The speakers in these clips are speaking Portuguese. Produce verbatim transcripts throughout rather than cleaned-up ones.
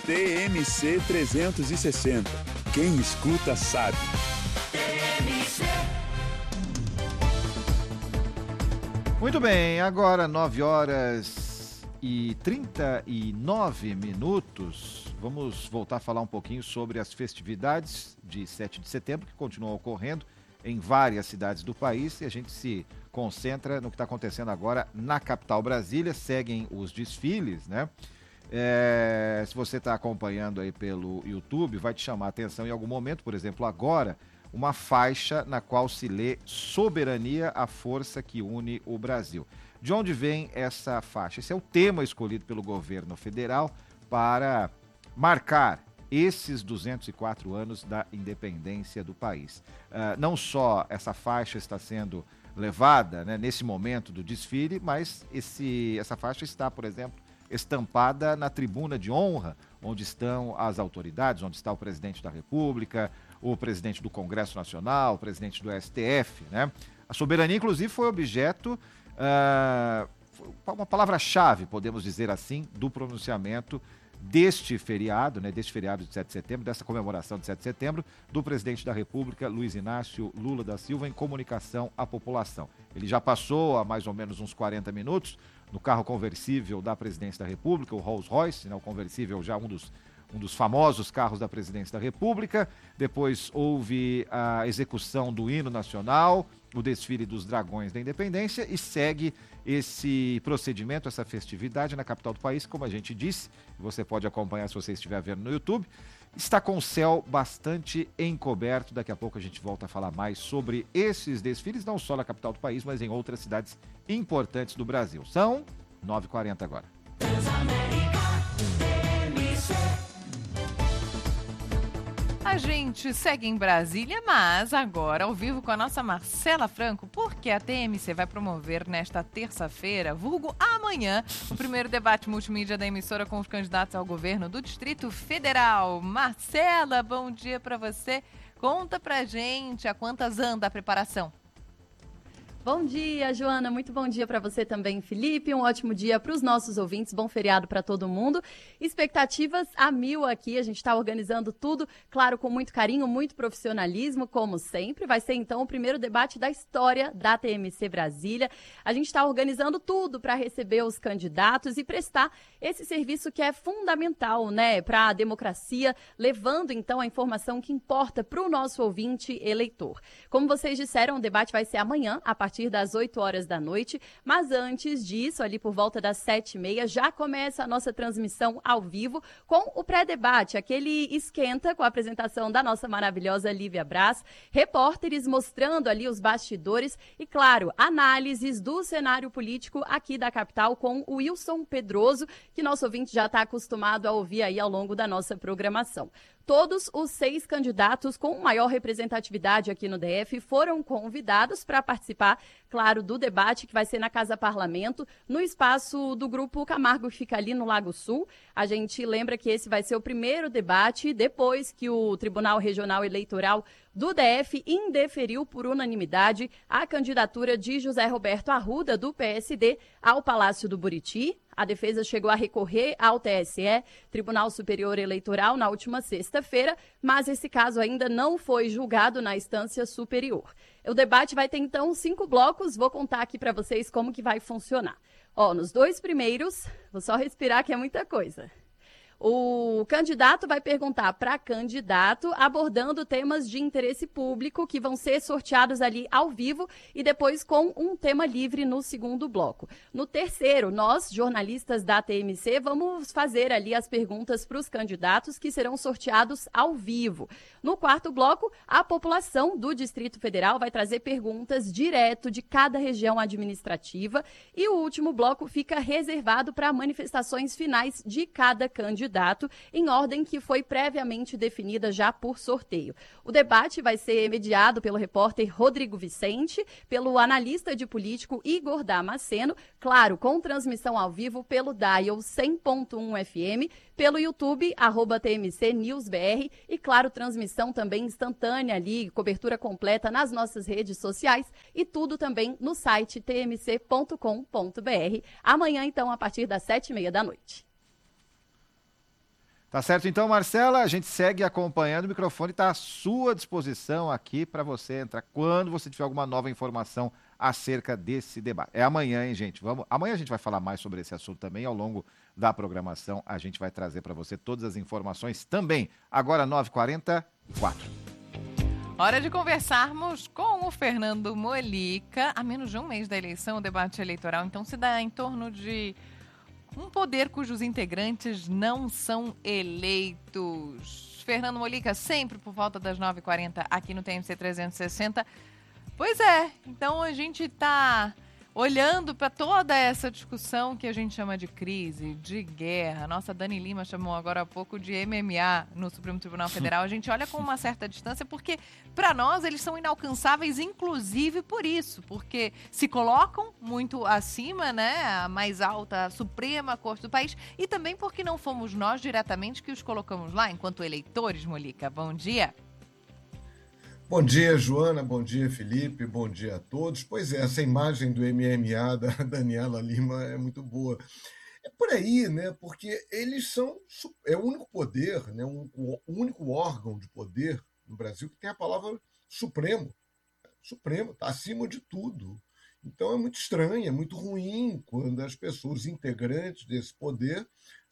T M C trezentos e sessenta. Quem escuta sabe. Muito bem, agora nove horas e trinta e nove minutos. Vamos voltar a falar um pouquinho sobre as festividades de sete de setembro, que continuam ocorrendo em várias cidades do país, e a gente se concentra no que está acontecendo agora na capital Brasília. Seguem os desfiles, né? É, se você está acompanhando aí pelo YouTube, vai te chamar a atenção em algum momento, por exemplo, agora, uma faixa na qual se lê Soberania, a força que une o Brasil. De onde vem essa faixa? Esse é o tema escolhido pelo governo federal para marcar esses duzentos e quatro anos da independência do país. Uh, não só essa faixa está sendo levada, né, nesse momento do desfile, mas esse, essa faixa está, por exemplo, estampada na tribuna de honra, onde estão as autoridades, onde está o presidente da República, o presidente do Congresso Nacional, o presidente do S T F, né? A soberania, inclusive, foi objeto, uh, uma palavra-chave, podemos dizer assim, do pronunciamento deste feriado, né, deste feriado de sete de setembro, dessa comemoração de sete de setembro, do presidente da República, Luiz Inácio Lula da Silva, em comunicação à população. Ele já passou há mais ou menos uns quarenta minutos no carro conversível da presidência da República, o Rolls Royce, né, o conversível já um dos, um dos famosos carros da presidência da República. Depois houve a execução do hino nacional, o desfile dos Dragões da Independência, e segue esse procedimento, essa festividade na capital do país, como a gente disse, você pode acompanhar se você estiver vendo no YouTube. Está com o céu bastante encoberto. Daqui a pouco a gente volta a falar mais sobre esses desfiles, não só na capital do país, mas em outras cidades importantes do Brasil. São nove e quarenta agora. A gente segue em Brasília, mas agora ao vivo com a nossa Marcela Franco, porque a T M C vai promover nesta terça-feira, vulgo amanhã, o primeiro debate multimídia da emissora com os candidatos ao governo do Distrito Federal. Marcela, bom dia para você. Conta pra gente a quantas anda a preparação. Bom dia, Joana. Muito bom dia para você também, Felipe. Um ótimo dia para os nossos ouvintes. Bom feriado para todo mundo. Expectativas a mil aqui. A gente está organizando tudo, claro, com muito carinho, muito profissionalismo, como sempre. Vai ser, então, o primeiro debate da história da T M C Brasília. A gente está organizando tudo para receber os candidatos e prestar esse serviço que é fundamental, né, para a democracia, levando, então, a informação que importa para o nosso ouvinte eleitor. Como vocês disseram, o debate vai ser amanhã, a partir A partir das oito horas da noite, mas antes disso, ali por volta das sete e meia, já começa a nossa transmissão ao vivo com o pré-debate, aquele esquenta com a apresentação da nossa maravilhosa Lívia Braz, repórteres mostrando ali os bastidores e, claro, análises do cenário político aqui da capital com o Wilson Pedroso, que nosso ouvinte já está acostumado a ouvir aí ao longo da nossa programação. Todos os seis candidatos com maior representatividade aqui no D F foram convidados para participar, claro, do debate que vai ser na Casa Parlamento, no espaço do Grupo Camargo, que fica ali no Lago Sul. A gente lembra que esse vai ser o primeiro debate depois que o Tribunal Regional Eleitoral do D F indeferiu por unanimidade a candidatura de José Roberto Arruda, do P S D, ao Palácio do Buriti. A defesa chegou a recorrer ao T S E, Tribunal Superior Eleitoral, na última sexta-feira, mas esse caso ainda não foi julgado na instância superior. O debate vai ter, então, cinco blocos. Vou contar aqui para vocês como que vai funcionar. Ó, nos dois primeiros, vou só respirar que é muita coisa. O candidato vai perguntar para candidato, abordando temas de interesse público que vão ser sorteados ali ao vivo e depois com um tema livre no segundo bloco. No terceiro, nós, jornalistas da T M C, vamos fazer ali as perguntas para os candidatos que serão sorteados ao vivo. No quarto bloco, a população do Distrito Federal vai trazer perguntas direto de cada região administrativa e o último bloco fica reservado para manifestações finais de cada candidato, em ordem que foi previamente definida já por sorteio. O debate vai ser mediado pelo repórter Rodrigo Vicente, pelo analista de político Igor Damasceno, claro, com transmissão ao vivo pelo Dial cem ponto um F M, pelo YouTube, arroba T M C News B R e, claro, transmissão também instantânea ali, cobertura completa nas nossas redes sociais e tudo também no site t m c ponto com ponto b r. Amanhã, então, a partir das sete e meia da noite. Tá certo então, Marcela, a gente segue acompanhando, o microfone está à sua disposição aqui para você entrar quando você tiver alguma nova informação acerca desse debate. É amanhã, hein, gente? Vamos... Amanhã a gente vai falar mais sobre esse assunto também, ao longo da programação a gente vai trazer para você todas as informações também. Agora, nove e quarenta e quatro. Hora de conversarmos com o Fernando Molica. A menos de um mês da eleição, o debate eleitoral, então, se dá em torno de um poder cujos integrantes não são eleitos. Fernando Molica, sempre por volta das nove e quarenta aqui no T M C trezentos e sessenta. Pois é, então a gente está olhando para toda essa discussão que a gente chama de crise, de guerra. Nossa, Dani Lima chamou agora há pouco de M M A no Supremo Tribunal Federal. A gente olha com uma certa distância porque, para nós, eles são inalcançáveis, inclusive por isso. Porque se colocam muito acima, né, a mais alta, a Suprema Corte do país. E também porque não fomos nós diretamente que os colocamos lá, enquanto eleitores, Molica. Bom dia. Bom dia, Joana, bom dia, Felipe, bom dia a todos. Pois é, essa imagem do M M A da Daniela Lima é muito boa. É por aí, né? Porque eles são é o único poder, né? um, o único órgão de poder no Brasil que tem a palavra Supremo. Supremo, está acima de tudo. Então é muito estranho, é muito ruim quando as pessoas integrantes desse poder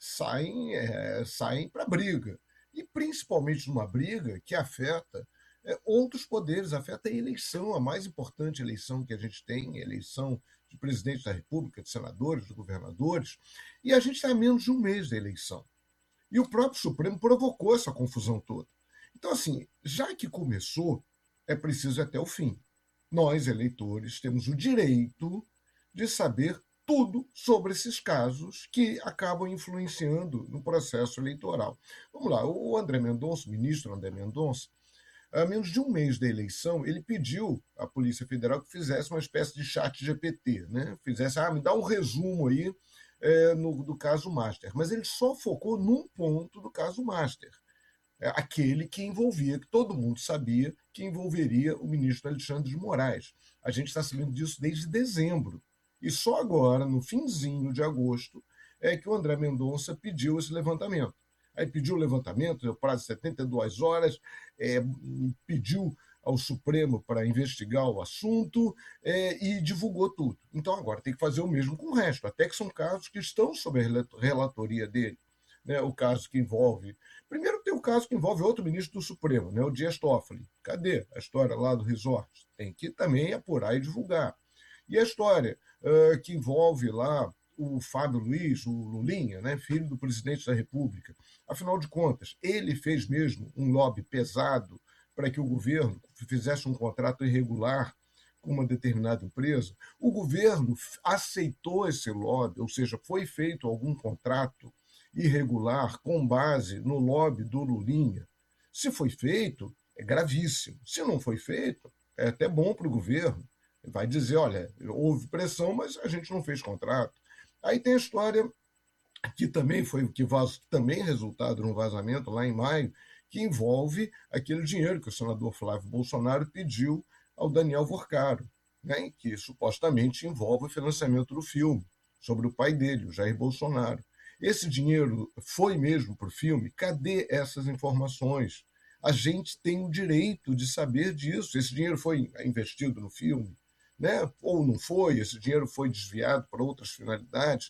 saem, é, saem para a briga. E principalmente numa briga que afeta É, outros poderes, afeta a eleição, a mais importante eleição que a gente tem, a eleição de presidente da República, de senadores, de governadores, e a gente está a menos de um mês da eleição. E o próprio Supremo provocou essa confusão toda. Então, assim, já que começou, é preciso ir até o fim. Nós, eleitores, temos o direito de saber tudo sobre esses casos que acabam influenciando no processo eleitoral. Vamos lá, o André Mendonça, o ministro André Mendonça, a menos de um mês da eleição, ele pediu à Polícia Federal que fizesse uma espécie de chat G P T, né? Fizesse, ah, me dá um resumo aí é, no, do caso Master. Mas ele só focou num ponto do caso Master, é, aquele que envolvia, que todo mundo sabia que envolveria o ministro Alexandre de Moraes. A gente está sabendo disso desde dezembro. E só agora, no finzinho de agosto, é que o André Mendonça pediu esse levantamento. Aí pediu o levantamento, deu prazo de setenta e duas horas, é, pediu ao Supremo para investigar o assunto é, e divulgou tudo. Então agora tem que fazer o mesmo com o resto, até que são casos que estão sob a relatoria dele. Né? O caso que envolve... Primeiro tem o caso que envolve outro ministro do Supremo, né? O Dias Toffoli. Cadê a história lá do resort? Tem que também apurar e divulgar. E a história uh, que envolve lá o Fábio Luiz, o Lulinha, né, filho do presidente da República. Afinal de contas, ele fez mesmo um lobby pesado para que o governo fizesse um contrato irregular com uma determinada empresa. O governo aceitou esse lobby, ou seja, foi feito algum contrato irregular com base no lobby do Lulinha. Se foi feito, é gravíssimo. Se não foi feito, é até bom para o governo. Vai dizer, olha, houve pressão, mas a gente não fez contrato. Aí tem a história que também foi que vaz, também resultado num vazamento lá em maio, que envolve aquele dinheiro que o senador Flávio Bolsonaro pediu ao Daniel Vorcaro, né, que supostamente envolve o financiamento do filme, sobre o pai dele, o Jair Bolsonaro. Esse dinheiro foi mesmo para o filme? Cadê essas informações? A gente tem o direito de saber disso. Esse dinheiro foi investido no filme? Né? Ou não foi, esse dinheiro foi desviado para outras finalidades.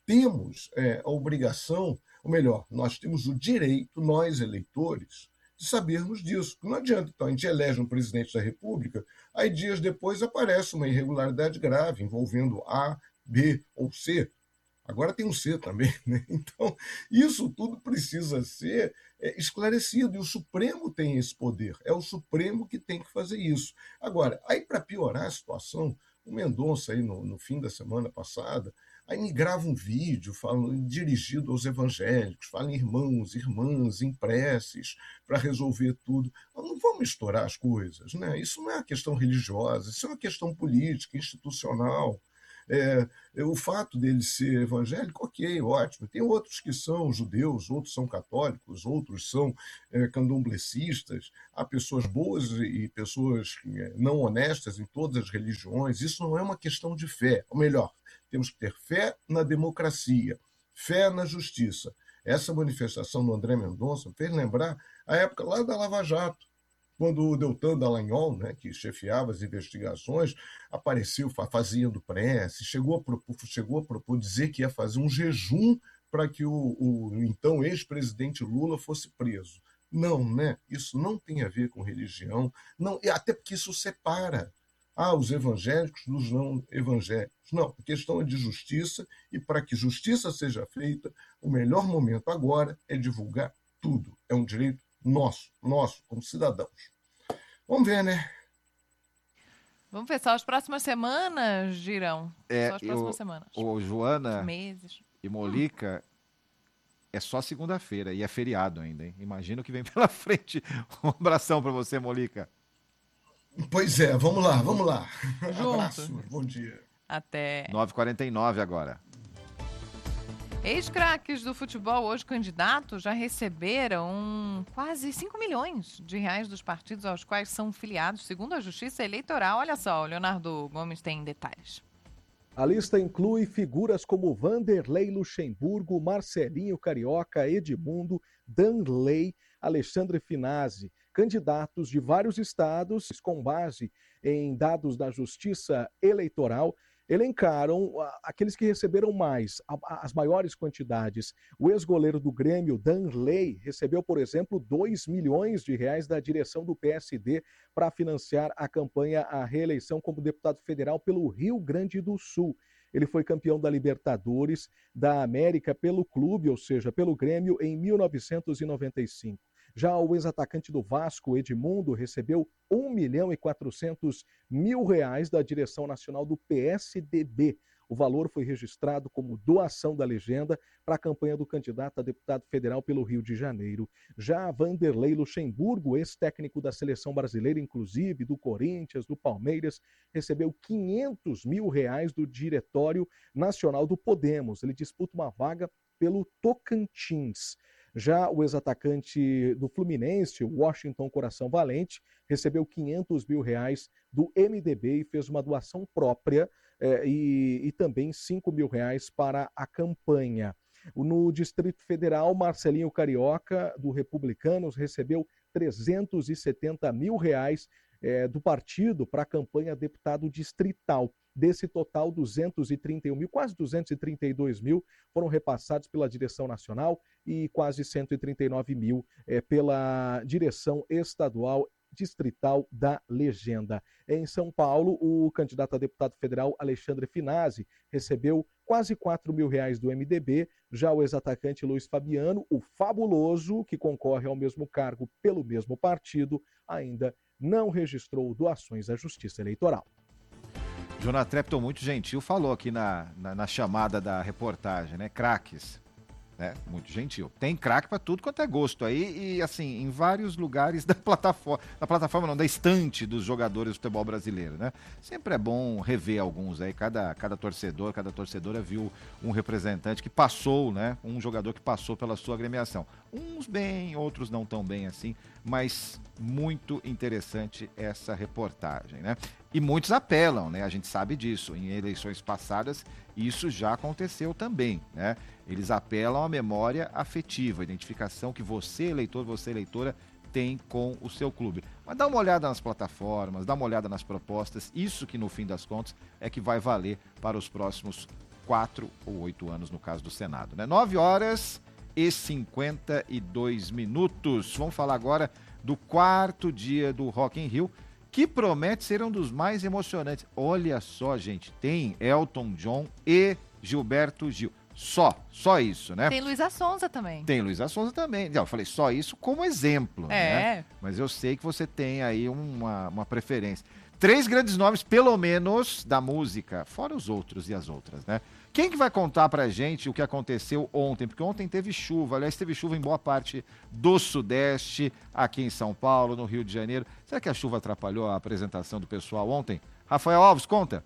Temos é, a obrigação, ou melhor, nós temos o direito, nós eleitores, de sabermos disso. Não adianta, então, a gente elege um presidente da República, aí dias depois aparece uma irregularidade grave envolvendo A, B ou C. Agora tem um C também, né? Então, isso tudo precisa ser é, esclarecido, e o Supremo tem esse poder, é o Supremo que tem que fazer isso. Agora, aí para piorar a situação, o Mendonça, aí no, no fim da semana passada, aí me grava um vídeo falando, dirigido aos evangélicos, fala em irmãos, irmãs, em preces, para resolver tudo. Não vamos misturar as coisas, né? Isso não é uma questão religiosa, isso é uma questão política, institucional. É, o fato dele ser evangélico, ok, ótimo. Tem outros que são judeus, outros são católicos, outros são é, candomblecistas. Há pessoas boas e pessoas não honestas em todas as religiões. Isso não é uma questão de fé. Ou melhor, temos que ter fé na democracia, fé na justiça. Essa manifestação do André Mendonça fez lembrar a época lá da Lava Jato, quando o Deltan Dallagnol, né, que chefiava as investigações, apareceu fazendo prece, chegou a propor, chegou a propor dizer que ia fazer um jejum para que o, o então ex-presidente Lula fosse preso. Não, né? Isso não tem a ver com religião, não, até porque isso separa ah, os evangélicos dos não evangélicos. Não, a questão é de justiça, e para que justiça seja feita, o melhor momento agora é divulgar tudo. É um direito nosso, nosso, como cidadãos. Vamos ver, né? Vamos ver, só as próximas semanas, Girão. É, só as próximas eu, semanas. Ô, Joana Meses. e Molica, hum. é só segunda-feira e é feriado ainda, hein? Imagina o que vem pela frente. Um abração para você, Molica. Pois é, vamos lá, vamos lá. Junto. Abraço, bom dia. Até. nove e quarenta e nove agora. Ex-craques do futebol, hoje candidatos, já receberam quase cinco milhões de reais dos partidos aos quais são filiados, segundo a Justiça Eleitoral. Olha só, o Leonardo Gomes tem detalhes. A lista inclui figuras como Vanderlei Luxemburgo, Marcelinho Carioca, Edmundo, Danley, Alexandre Finazzi, candidatos de vários estados, com base em dados da Justiça Eleitoral, elencaram aqueles que receberam mais, as maiores quantidades. O ex-goleiro do Grêmio, Danley, recebeu, por exemplo, dois milhões de reais da direção do P S D para financiar a campanha à reeleição como deputado federal pelo Rio Grande do Sul. Ele foi campeão da Libertadores da América pelo clube, ou seja, pelo Grêmio, em mil novecentos e noventa e cinco. Já o ex-atacante do Vasco, Edmundo, recebeu um milhão e quatrocentos mil reais da direção nacional do P S D B. O valor foi registrado como doação da legenda para a campanha do candidato a deputado federal pelo Rio de Janeiro. Já Vanderlei Luxemburgo, ex-técnico da seleção brasileira, inclusive do Corinthians, do Palmeiras, recebeu quinhentos mil reais do Diretório Nacional do Podemos. Ele disputa uma vaga pelo Tocantins. Já o ex-atacante do Fluminense, Washington Coração Valente, recebeu quinhentos mil reais do M D B e fez uma doação própria eh, e, e também cinco mil reais para a campanha. No Distrito Federal, Marcelinho Carioca, do Republicanos, recebeu trezentos e setenta mil reais eh, do partido para a campanha deputado distrital. Desse total, duzentos e trinta e um mil, quase duzentos e trinta e dois mil foram repassados pela direção nacional e quase cento e trinta e nove mil é, pela direção estadual distrital da legenda. Em São Paulo, o candidato a deputado federal Alexandre Finazzi recebeu quase quatro mil reais do M D B. Já o ex-atacante Luiz Fabiano, o fabuloso, que concorre ao mesmo cargo pelo mesmo partido, ainda não registrou doações à Justiça Eleitoral. Jonathan Trepton, muito gentil, falou aqui na, na, na chamada da reportagem, né? Craques, né? Muito gentil. Tem craque para tudo quanto é gosto aí e, assim, em vários lugares da plataforma, da plataforma não, da estante dos jogadores do futebol brasileiro, né? Sempre é bom rever alguns aí, cada, cada torcedor, cada torcedora viu um representante que passou, né? Um jogador que passou pela sua agremiação. Uns bem, outros não tão bem assim, mas muito interessante essa reportagem, né? E muitos apelam, né? A gente sabe disso. Em eleições passadas, isso já aconteceu também, né? Eles apelam à memória afetiva, a identificação que você, eleitor, você, eleitora, tem com o seu clube. Mas dá uma olhada nas plataformas, dá uma olhada nas propostas. Isso que, no fim das contas, é que vai valer para os próximos quatro ou oito anos, no caso do Senado, né? Nove horas e cinquenta e dois minutos. Vamos falar agora do quarto dia do Rock in Rio, que promete ser um dos mais emocionantes. Olha só, gente, tem Elton John e Gilberto Gil. Só, só isso, né? Tem Luísa Sonza também. Tem Luísa Sonza também. Eu falei só isso como exemplo, é. né? Mas eu sei que você tem aí uma, uma preferência. Três grandes nomes, pelo menos, da música, fora os outros e as outras, né? Quem que vai contar pra gente o que aconteceu ontem? Porque ontem teve chuva, aliás, teve chuva em boa parte do Sudeste, aqui em São Paulo, no Rio de Janeiro. Será que a chuva atrapalhou a apresentação do pessoal ontem? Rafael Alves, conta.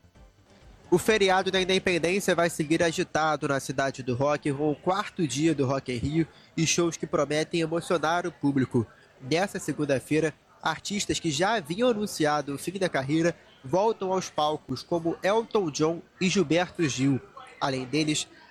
O feriado da Independência vai seguir agitado na cidade do rock, com o quarto dia do Rock in Rio e shows que prometem emocionar o público. Nessa segunda-feira, artistas que já haviam anunciado o fim da carreira voltam aos palcos, como Elton John e Gilberto Gil. Além deles,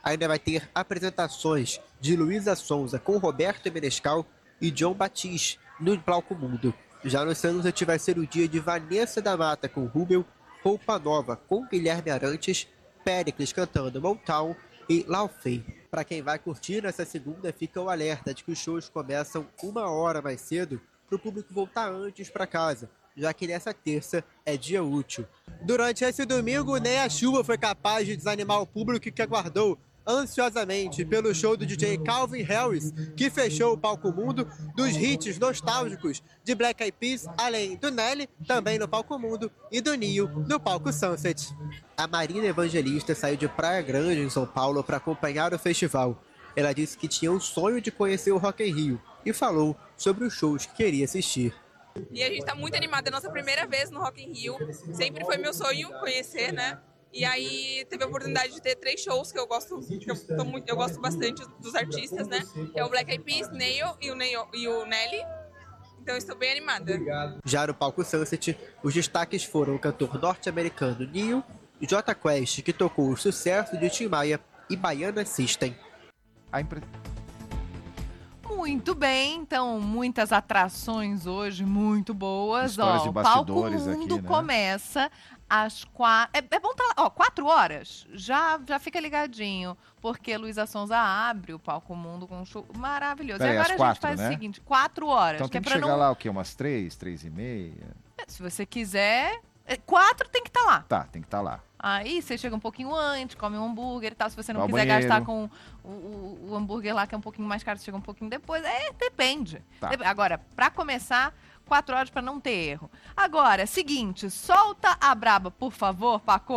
ainda vai ter apresentações de Luísa Sonza com Roberto Menescal e John Batiste no Palco Mundo. Já no Sunset vai ser o dia de Vanessa da Mata com Rubel, Roupa Nova com Guilherme Arantes, Péricles cantando Motown e Laufey. Para quem vai curtir nessa segunda, fica o alerta de que os shows começam uma hora mais cedo para o público voltar antes para casa, já que nessa terça é dia útil. Durante esse domingo, nem a chuva foi capaz de desanimar o público que aguardou ansiosamente pelo show do D J Calvin Harris, que fechou o Palco Mundo, dos hits nostálgicos de Black Eyed Peas, além do Nelly, também no Palco Mundo, e do Nio, no Palco Sunset. A Marina Evangelista saiu de Praia Grande, em São Paulo, para acompanhar o festival. Ela disse que tinha o sonho de conhecer o Rock in Rio e falou sobre os shows que queria assistir. E a gente está muito animada, é a nossa primeira vez no Rock in Rio. Sempre foi meu sonho conhecer, né? E aí teve a oportunidade de ter três shows que eu gosto, que eu, tô muito, eu gosto bastante dos artistas, né? Que é o Black Eyed Peas, Neil e o, Neil, e o Nelly. Então eu estou bem animada. Já no Palco Sunset, os destaques foram o cantor norte-americano Neil, Jota Quest, que tocou o sucesso de Tim Maia, e Baiana System. A impre... Muito bem, então muitas atrações hoje muito boas. Histórias Ó, de o Palco bastidores Mundo aqui, né? começa às quatro. É, é bom estar lá, ó, quatro horas. Já, já fica ligadinho, porque Luísa Sonza abre o Palco Mundo com um show maravilhoso. Peraí, e agora às a quatro, gente faz né? o seguinte: quatro horas. Então que tem é que pra chegar não... lá o quê? Umas três, três e meia? Se você quiser, é, quatro tem que estar lá. Tá, tem que estar lá. Aí você chega um pouquinho antes, come um hambúrguer e tal. Se você não Vai ao quiser banheiro. gastar com o, o- o hambúrguer lá, que é um pouquinho mais caro, você chega um pouquinho depois. É, depende. Tá. Dep- Agora, pra começar, quatro horas pra não ter erro. Agora, seguinte, solta a braba, por favor, Paco.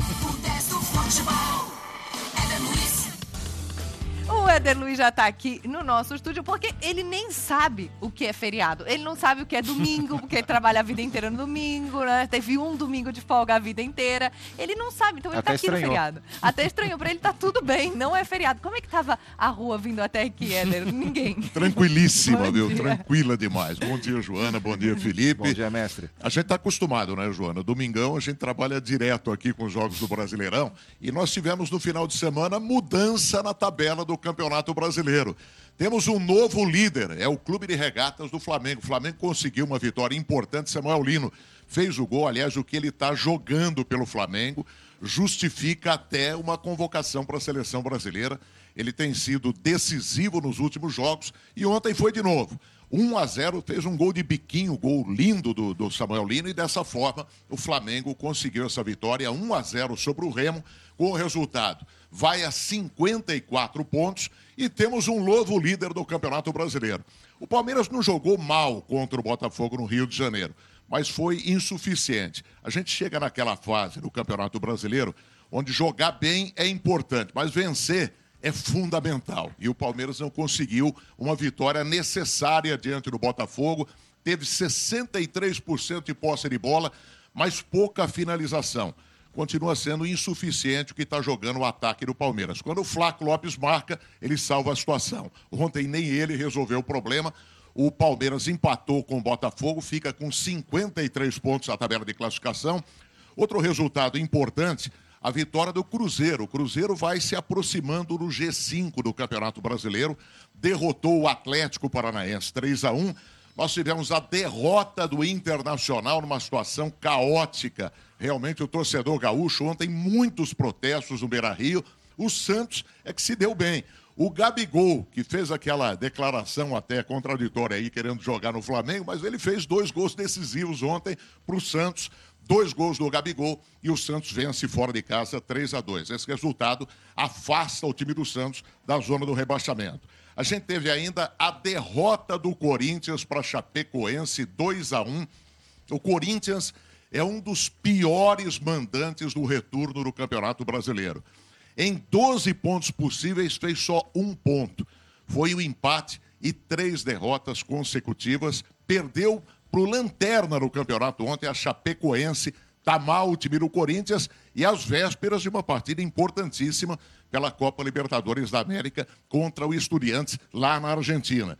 O Éder Luiz já tá aqui no nosso estúdio porque ele nem sabe o que é feriado. Ele não sabe o que é domingo, porque ele trabalha a vida inteira no domingo, né? Teve um domingo de folga a vida inteira. Ele não sabe, então ele Até tá aqui estranhou. no feriado. Até estranhou, pra ele tá tudo bem, não é feriado. Como é que tava a rua vindo até aqui, Éder? Ninguém. Tranquilíssima, Bom viu? dia. Tranquila demais. Bom dia, Joana. Bom dia, Felipe. Bom dia, mestre. A gente está acostumado, né, Joana? Domingão a gente trabalha direto aqui com os jogos do Brasileirão e nós tivemos no final de semana mudança na tabela do Campeonato Brasileiro. Temos um novo líder, é o Clube de Regatas do Flamengo. O Flamengo conseguiu uma vitória importante. Samuel Lino fez o gol. Aliás, o que ele está jogando pelo Flamengo justifica até uma convocação para a seleção brasileira. Ele tem sido decisivo nos últimos jogos e ontem foi de novo. um a zero, fez um gol de biquinho, gol lindo do, do Samuel Lino, e dessa forma o Flamengo conseguiu essa vitória um a zero sobre o Remo. Com o resultado, vai a cinquenta e quatro pontos e temos um novo líder do Campeonato Brasileiro. O Palmeiras não jogou mal contra o Botafogo no Rio de Janeiro, mas foi insuficiente. A gente chega naquela fase do Campeonato Brasileiro onde jogar bem é importante, mas vencer é fundamental. E o Palmeiras não conseguiu uma vitória necessária diante do Botafogo. Teve sessenta e três por cento de posse de bola, mas pouca finalização. Continua sendo insuficiente o que está jogando o ataque do Palmeiras. Quando o Flaco Lopes marca, ele salva a situação. Ontem nem ele resolveu o problema. O Palmeiras empatou com o Botafogo, fica com cinquenta e três pontos na tabela de classificação. Outro resultado importante, a vitória do Cruzeiro. O Cruzeiro vai se aproximando do G cinco do Campeonato Brasileiro. Derrotou o Atlético Paranaense três a um. Nós tivemos a derrota do Internacional numa situação caótica. Realmente o torcedor gaúcho, ontem muitos protestos no Beira-Rio. O Santos é que se deu bem. O Gabigol, que fez aquela declaração até contraditória aí, querendo jogar no Flamengo, mas ele fez dois gols decisivos ontem para o Santos. Dois gols do Gabigol e o Santos vence fora de casa três a dois. Esse resultado afasta o time do Santos da zona do rebaixamento. A gente teve ainda a derrota do Corinthians para Chapecoense dois a um. O Corinthians é um dos piores mandantes do retorno do Campeonato Brasileiro. Em doze pontos possíveis, fez só um ponto. Foi o empate e três derrotas consecutivas. Perdeu para o Lanterna no campeonato ontem, a Chapecoense. Está mal o time do Corinthians e às vésperas de uma partida importantíssima pela Copa Libertadores da América contra o Estudiantes lá na Argentina.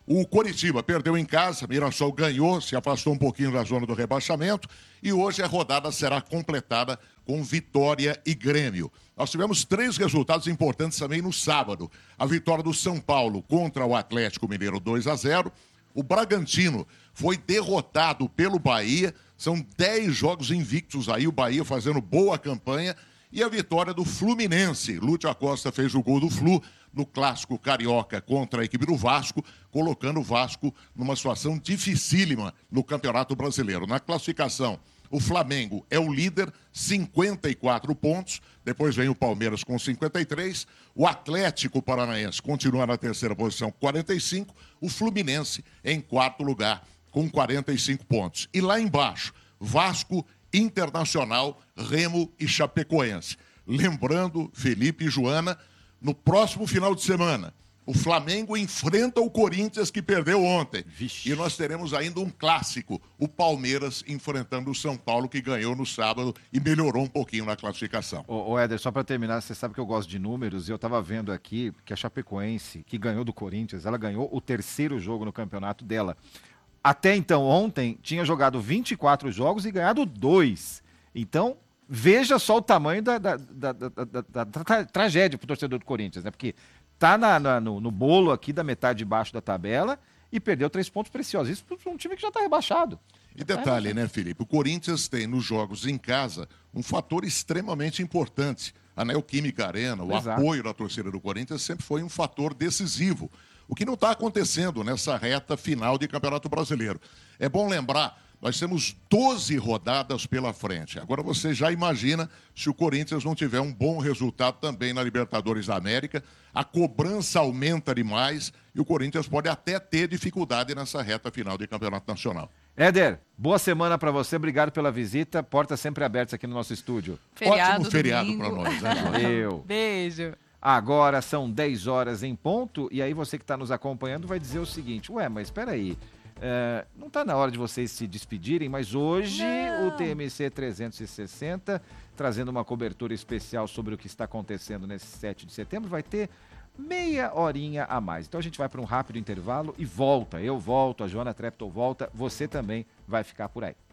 O Coritiba perdeu em casa, Mirassol ganhou, se afastou um pouquinho da zona do rebaixamento e hoje a rodada será completada com Vitória e Grêmio. Nós tivemos três resultados importantes também no sábado. A vitória do São Paulo contra o Atlético Mineiro dois a zero. O Bragantino foi derrotado pelo Bahia. São dez jogos invictos aí, o Bahia fazendo boa campanha. E a vitória do Fluminense. Lúcio Acosta fez o gol do Flu no clássico carioca contra a equipe do Vasco, colocando o Vasco numa situação dificílima no Campeonato Brasileiro. Na classificação, o Flamengo é o líder, cinquenta e quatro pontos. Depois vem o Palmeiras com cinquenta e três. O Atlético Paranaense continua na terceira posição, quarenta e cinco. O Fluminense em quarto lugar, com quarenta e cinco pontos. E lá embaixo, Vasco, Internacional, Remo e Chapecoense. Lembrando, Felipe e Joana, no próximo final de semana, o Flamengo enfrenta o Corinthians, que perdeu ontem. Vixe. E nós teremos ainda um clássico, o Palmeiras enfrentando o São Paulo, que ganhou no sábado e melhorou um pouquinho na classificação. Ô, ô Éder, só para terminar, você sabe que eu gosto de números, e eu estava vendo aqui que a Chapecoense, que ganhou do Corinthians, ela ganhou o terceiro jogo no campeonato dela. Até então, ontem, tinha jogado vinte e quatro jogos e ganhado dois. Então, veja só o tamanho da, da, da, da, da, da, da tra tragédia para o torcedor do Corinthians, né? Porque tá na, na, no, no bolo aqui da metade de baixo da tabela e perdeu três pontos preciosos. Isso para um time que já está rebaixado. E detalhe, né, Felipe? O Corinthians tem nos jogos em casa um fator extremamente importante. A Neoquímica Arena, o Exato. apoio da torcida do Corinthians sempre foi um fator decisivo. O que não está acontecendo nessa reta final de Campeonato Brasileiro. É bom lembrar, nós temos doze rodadas pela frente. Agora você já imagina se o Corinthians não tiver um bom resultado também na Libertadores da América, a cobrança aumenta demais e o Corinthians pode até ter dificuldade nessa reta final de Campeonato Nacional. Éder, boa semana para você, obrigado pela visita, portas sempre abertas aqui no nosso estúdio. Feriado, Ótimo feriado para nós, né? Valeu. Beijo. Agora são dez horas em ponto, e aí você que está nos acompanhando vai dizer o seguinte, ué, mas espera aí, é, não está na hora de vocês se despedirem, mas hoje não. O T M C trezentos e sessenta, trazendo uma cobertura especial sobre o que está acontecendo nesse sete de setembro, vai ter meia horinha a mais. Então a gente vai para um rápido intervalo e volta, eu volto, a Joana Treptow volta, você também vai ficar por aí.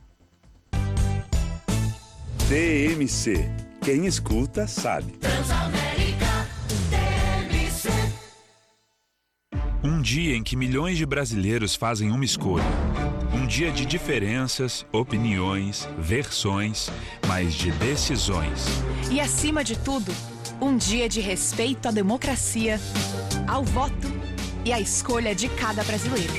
T M C, quem escuta sabe. Um dia em que milhões de brasileiros fazem uma escolha. Um dia de diferenças, opiniões, versões, mas de decisões. E acima de tudo, um dia de respeito à democracia, ao voto e à escolha de cada brasileiro.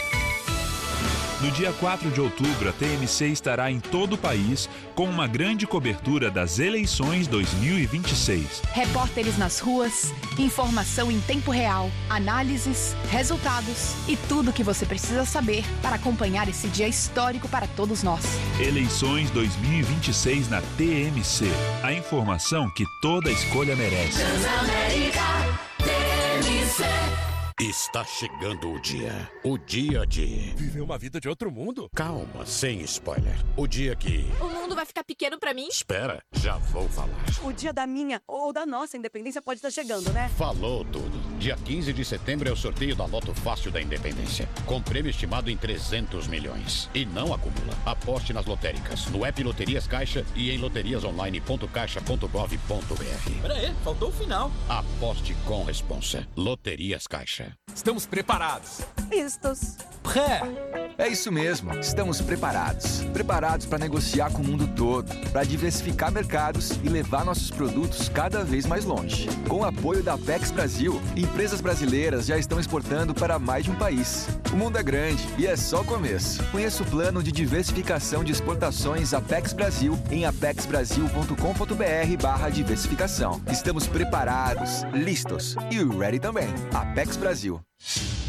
No dia quatro de outubro, a T M C estará em todo o país com uma grande cobertura das eleições dois mil e vinte e seis. Repórteres nas ruas, informação em tempo real, análises, resultados e tudo o que você precisa saber para acompanhar esse dia histórico para todos nós. Eleições dois mil e vinte e seis na T M C. A informação que toda escolha merece. Transamérica, T M C. Está chegando o dia. O dia de... Viver uma vida de outro mundo? Calma, sem spoiler. O dia que... O mundo vai ficar pequeno pra mim? Espera, já vou falar. O dia da minha ou da nossa independência pode estar chegando, né? Falou tudo. Dia quinze de setembro é o sorteio da Loto Fácil da Independência. Com prêmio estimado em trezentos milhões. E não acumula. Aposte nas lotéricas, no app Loterias Caixa e em loterias online ponto caixa ponto gov ponto br. Pera aí, faltou o final. Aposte com responsa. Loterias Caixa. Estamos preparados. Vistos. Pré. É isso mesmo, estamos preparados. Preparados para negociar com o mundo todo, para diversificar mercados e levar nossos produtos cada vez mais longe. Com o apoio da Apex Brasil, empresas brasileiras já estão exportando para mais de um país. O mundo é grande e é só o começo. Conheça o plano de diversificação de exportações Apex Brasil em apex brasil ponto com ponto br barra diversificação. Estamos preparados, listos e ready também. Apex Brasil.